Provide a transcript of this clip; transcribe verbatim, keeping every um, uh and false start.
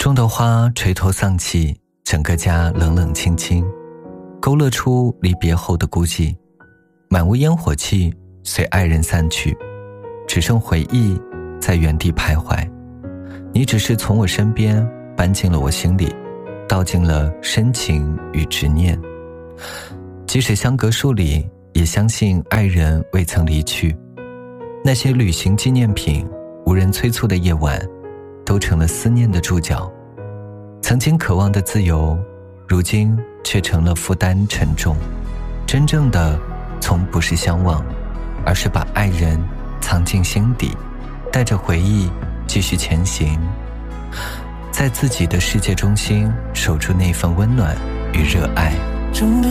种的花垂头丧气，整个家冷冷清清，勾勒出离别后的孤寂。满屋烟火气随爱人散去，只剩回忆在原地徘徊。你只是从我身边搬进了我心里，道尽了深情与执念。即使相隔数里，也相信爱人未曾离去。那些旅行纪念品，无人催促的夜晚，都成了思念的注脚。曾经渴望的自由，如今却成了负担沉重。真正的从不是相忘，而是把爱人藏进心底，带着回忆继续前行，在自己的世界中心守住那份温暖与热爱。